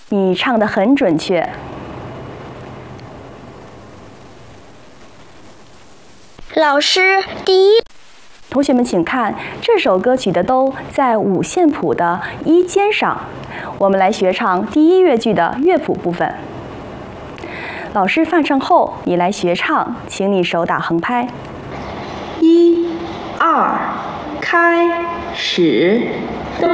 你唱得很准确。 老师，第一。 同学们请看，这首歌曲的哆在五线谱的一尖上。我们来学唱第一乐句的乐谱部分。老师放唱后，你来学唱，请你手打横拍。 1、2，开始，哆。